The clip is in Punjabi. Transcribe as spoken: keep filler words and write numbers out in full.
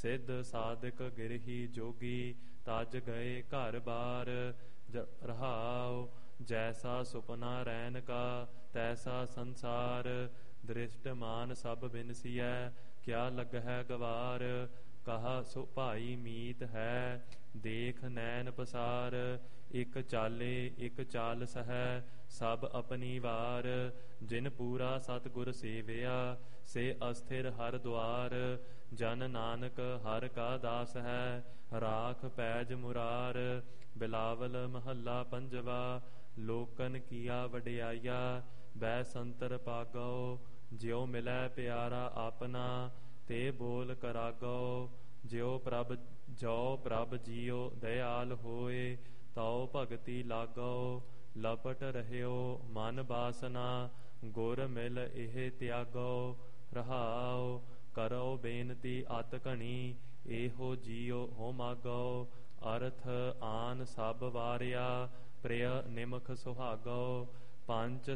ਸਿੱਧ ਸਾਧਕ ਗਿਰਹੀ ਜੋਗੀ ਤਜ ਗਏ ਘਰ ਬਾਰ। ਰਹਾਉ ਜੈਸਾ ਸੁਪਨਾ ਰੈਨ ਕਾ ਤੈਸਾ ਸੰਸਾਰ। ਦ੍ਰਿਸ਼ਟਮਾਨ ਸਭ ਬਿਨਸੀਐ ਕਿਆ ਲੱਗਹਿ ਗਵਾਰ। ਕਹਾ ਸੋ ਭਾਈ ਮੀਤ ਹੈ ਦੇਖ ਨੈਣ ਪਸਾਰ। ਇਕ ਚਾਲੇ ਇਕ ਚਾਲ ਸਹੈ ਸਭ ਆਪਣੀ ਵਾਰ। ਜਿਨ ਪੂਰਾ ਸਤਿਗੁਰ ਸੇਵਿਆ ਸੇ ਅਸਥਿਰ ਹਰਿ ਦੁਆਰ। ਜਨ ਨਾਨਕ ਹਰਿ ਕਾ ਦਾਸ ਹੈ ਰਾਖ ਪੈਜ ਮੁਰਾਰ। ਬਿਲਾਵਲ ਮਹੱਲਾ ਪੰਜਵਾ। ਲੋਕਨ ਕੀਆ ਵਡਿਆਈਆ ਬੈ ਸੰਤਰ ਪਾਗਉ। ਜਿਉ ਮਿਲੈ ਪਿਆਰਾ ਆਪਣਾ ਤੇ ਬੋਲ ਕਰਾਗਉ। ਜਿਉ ਪ੍ਰਭ ਜੋ ਪ੍ਰਭ ਜੀਉ ਦਇਆਲ ਹੋਏ ਤਉ ਭਗਤੀ ਲਾਗਉ। ਲਪਟ ਰਹਿਓ ਮਨ ਬਾਸਨਾ ਗੁਰ ਮਿਲ ਇਹ ਤਿਆਗਉ। ਰਹਾਉ ਕਰੋ ਬੇਨਤੀ ਅਤ ਘਣੀ ਇਹੋ ਜੀਉ ਹੋ ਮਾਗਉ। ਅਰਥ ਆਨ ਸਭ ਵਾਰਿਆ ਪ੍ਰਿਯ ਨਿਮਖ ਸੁਹਾਗਉ। ਪੰਚ